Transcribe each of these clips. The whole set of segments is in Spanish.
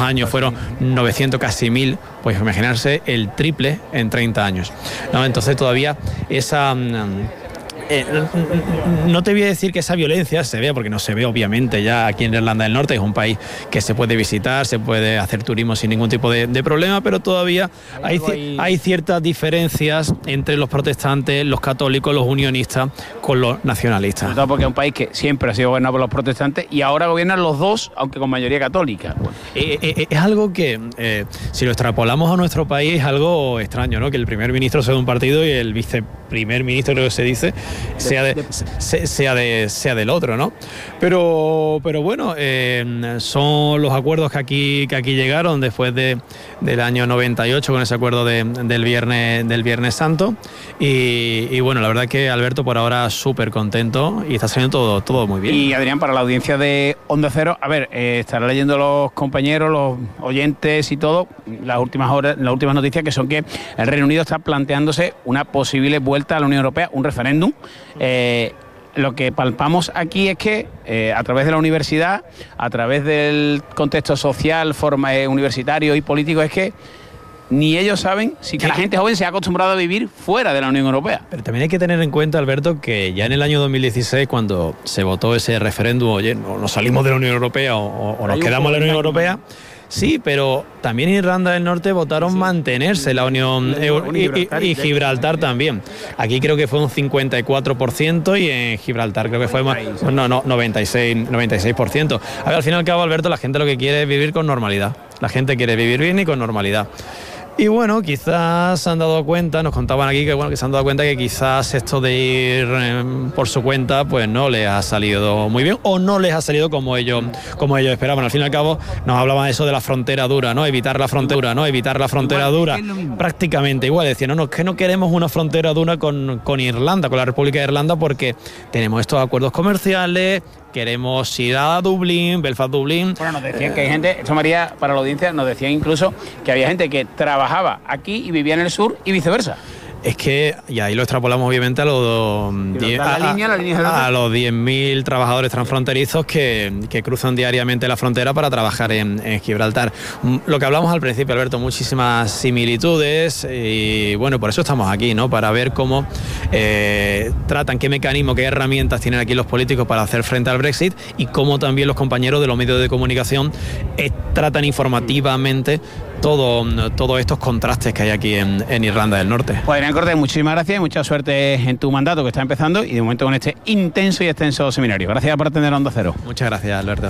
años fueron 900, casi 1000, pues imaginarse el triple en 30 años, ¿no? Entonces todavía esa... no te voy a decir que esa violencia se vea, porque no se ve obviamente ya aquí en Irlanda del Norte. Es un país que se puede visitar, se puede hacer turismo sin ningún tipo de problema, pero todavía hay ciertas diferencias entre los protestantes, los católicos, los unionistas con los nacionalistas. Sobre todo porque es un país que siempre ha sido gobernado por los protestantes y ahora gobiernan los dos, aunque con mayoría católica. Es algo que, si lo extrapolamos a nuestro país, es algo extraño, ¿no? Que el primer ministro sea de un partido y el viceprimer ministro, creo que se dice, sea del otro, ¿no? Pero bueno, son los acuerdos que aquí llegaron después del año 98 con ese acuerdo del Viernes Santo y bueno, la verdad que Alberto por ahora súper contento y está saliendo todo muy bien. Y Adrián, para la audiencia de Onda Cero, a ver, estará leyendo los compañeros, los oyentes y todo, las últimas noticias que son que el Reino Unido está planteándose una posible vuelta a la Unión Europea, un referéndum. Lo que palpamos aquí es que a través de la universidad, a través del contexto social, universitario y político, es que ni ellos saben si que la gente joven se ha acostumbrado a vivir fuera de la Unión Europea. Pero también hay que tener en cuenta, Alberto, que ya en el año 2016, cuando se votó ese referéndum, oye, nos salimos de la Unión Europea o nos quedamos en la Unión Europea. Sí, pero también en Irlanda del Norte votaron mantenerse la Unión y Gibraltar también. Aquí creo que fue un 54% y en Gibraltar creo que fue más, 96%. A ver, al fin y al cabo, Alberto, la gente lo que quiere es vivir con normalidad. La gente quiere vivir bien y con normalidad. Y bueno, quizás se han dado cuenta, nos contaban aquí que se han dado cuenta que quizás esto de ir por su cuenta pues no les ha salido muy bien o no les ha salido como ellos esperaban. Al fin y al cabo nos hablaban eso de la frontera dura, ¿no? Evitar la frontera dura. Prácticamente igual, decían, no, que no queremos una frontera dura con Irlanda, con la República de Irlanda, porque tenemos estos acuerdos comerciales. Queremos ir a Dublín, Belfast-Dublín. Bueno, nos decían que hay gente, esto María, para la audiencia, nos decían incluso que había gente que trabajaba aquí y vivía en el sur y viceversa. Es que, y ahí lo extrapolamos obviamente a los 10.000 trabajadores transfronterizos que cruzan diariamente la frontera para trabajar en Gibraltar. Lo que hablamos al principio, Alberto, muchísimas similitudes y bueno, por eso estamos aquí, ¿no? Para ver cómo tratan, qué mecanismo, qué herramientas tienen aquí los políticos para hacer frente al Brexit y cómo también los compañeros de los medios de comunicación tratan informativamente todos estos contrastes que hay aquí en Irlanda del Norte. Pues Adrián Cortés, muchísimas gracias y mucha suerte en tu mandato que está empezando y de momento con este intenso y extenso seminario. Gracias por atender a Onda Cero. Muchas gracias, Alberto.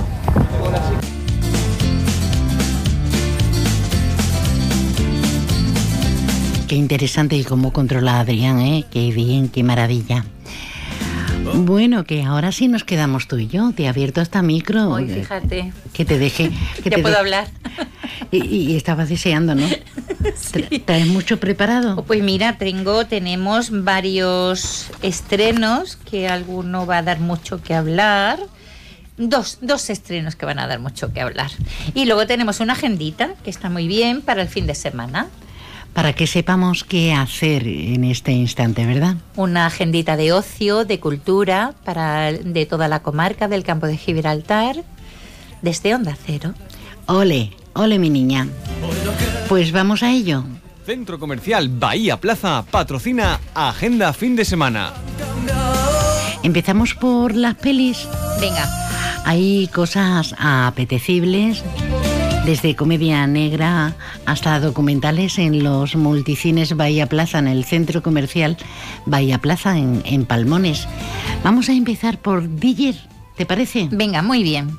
Qué interesante y cómo controla Adrián, ¿eh? Qué bien, qué maravilla. Bueno, que ahora sí nos quedamos tú y yo. Te he abierto esta micro. Hoy, fíjate. Que te deje. Ya puedo hablar. Y estabas deseando, ¿no? Sí. ¿Traes mucho preparado? Pues mira, tenemos varios estrenos que alguno va a dar mucho que hablar. Dos estrenos que van a dar mucho que hablar. Y luego tenemos una agendita que está muy bien para el fin de semana. Para que sepamos qué hacer en este instante, ¿verdad? Una agendita de ocio, de cultura, de toda la comarca del Campo de Gibraltar, desde Onda Cero. Ole, ole mi niña. Pues vamos a ello. Centro Comercial Bahía Plaza patrocina Agenda Fin de Semana. Empezamos por las pelis. Venga. Hay cosas apetecibles, desde comedia negra hasta documentales en los multicines Bahía Plaza, en el Centro Comercial Bahía Plaza, en Palmones. Vamos a empezar por Diller, ¿te parece? Venga, muy bien.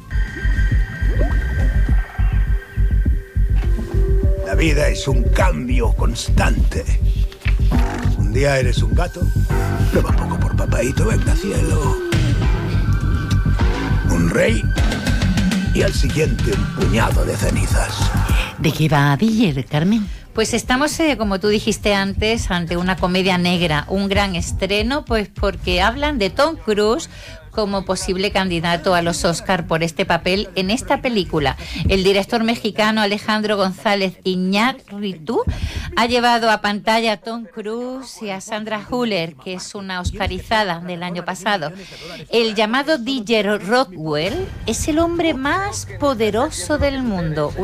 La vida es un cambio constante. Un día eres un gato, luego a poco por papaíto, venga cielo. Un rey y al siguiente un puñado de cenizas. ¿De qué va Diller, Carmen? Pues estamos, como tú dijiste antes, ante una comedia negra, un gran estreno, pues porque hablan de Tom Cruise como posible candidato a los Oscar por este papel en esta película. El director mexicano Alejandro González Iñárritu ha llevado a pantalla a Tom Cruise y a Sandra Hüller, que es una oscarizada del año pasado. El llamado Diller Rockwell es el hombre más poderoso del mundo.